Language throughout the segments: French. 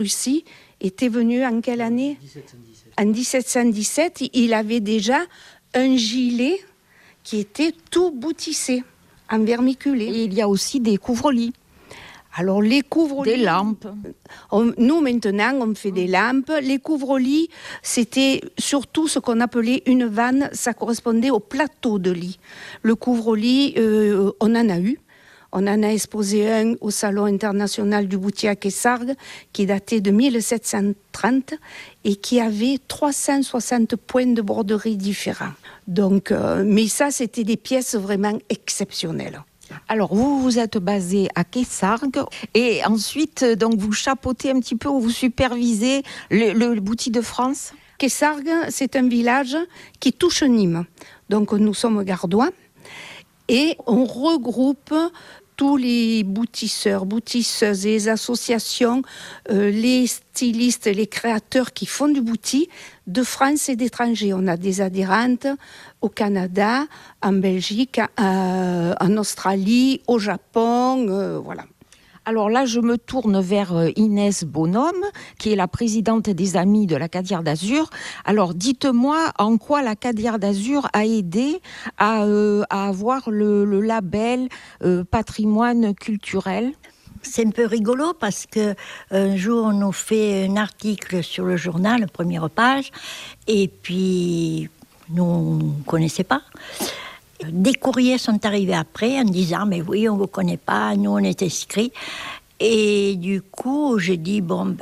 Russie était venu en quelle année ? 1717. En 1717, il avait déjà un gilet qui était tout boutissé, en vermiculé. Et il y a aussi des couvre-lits. Alors les couvre-lits... Des lampes. Nous maintenant, on fait des lampes. Les couvre-lits, c'était surtout ce qu'on appelait une vanne. Ça correspondait au plateau de lit. Le couvre-lit, on en a eu. On en a exposé un au Salon international du Boutier à Quessargues, qui datait de 1730 et qui avait 360 points de broderie différents. Donc, mais ça, c'était des pièces vraiment exceptionnelles. Alors, vous vous êtes basé à Quessargues et ensuite, donc, vous chapeautez un petit peu ou vous supervisez le Bouti de France ? Quessargues, c'est un village qui touche Nîmes. Donc, nous sommes gardois et on regroupe tous les boutisseurs, boutisseuses et les associations, les stylistes, les créateurs qui font du bouti de France et d'étrangers. On a des adhérentes au Canada, en Belgique, en Australie, au Japon, voilà. Alors là, je me tourne vers Inès Bonhomme, qui est la présidente des Amis de la Cadière d'Azur. Alors, dites-moi en quoi la Cadière d'Azur a aidé à avoir le label patrimoine culturel. C'est un peu rigolo parce qu'un jour, on nous fait un article sur le journal, première page, et puis nous, on ne connaissait pas. Des courriers sont arrivés après en disant « mais oui, on ne vous connaît pas, nous on est inscrits ». Et du coup, j'ai dit « bon,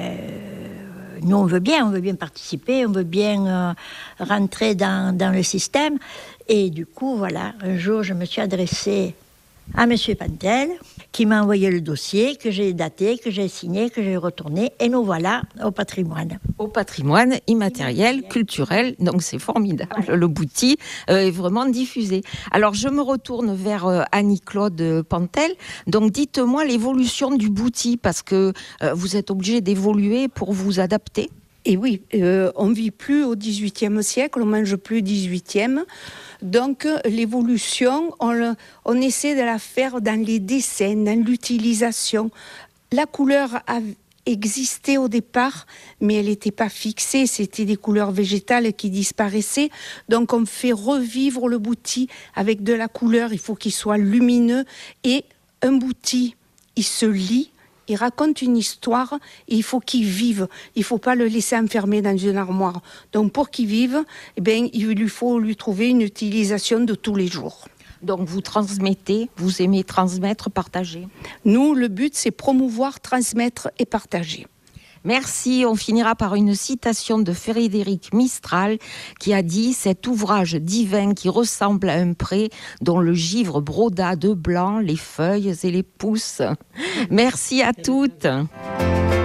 nous on veut bien participer, on veut bien rentrer dans le système ». Et du coup, voilà, un jour, je me suis adressée à M. Pantel, qui m'a envoyé le dossier, que j'ai daté, que j'ai signé, que j'ai retourné, et nous voilà au patrimoine. Au patrimoine immatériel, culturel, donc c'est formidable, voilà. Le Bouti est vraiment diffusé. Alors je me retourne vers Annie-Claude Pantel, donc dites-moi l'évolution du Bouti, parce que vous êtes obligé d'évoluer pour vous adapter. Et oui, on ne vit plus au XVIIIe siècle, on ne mange plus au XVIIIe. Donc l'évolution, on essaie de la faire dans les dessins, dans l'utilisation. La couleur a existé au départ, mais elle n'était pas fixée, c'était des couleurs végétales qui disparaissaient. Donc on fait revivre le bouti avec de la couleur, il faut qu'il soit lumineux. Et un bouti, il se lit. Il raconte une histoire et il faut qu'il vive. Il ne faut pas le laisser enfermer dans une armoire. Donc pour qu'il vive, il lui faut lui trouver une utilisation de tous les jours. Donc vous transmettez, vous aimez transmettre, partager. Nous, le but, c'est promouvoir, transmettre et partager. Merci. On finira par une citation de Frédéric Mistral qui a dit « Cet ouvrage divin qui ressemble à un pré dont le givre broda de blanc les feuilles et les pousses. » Merci à toutes.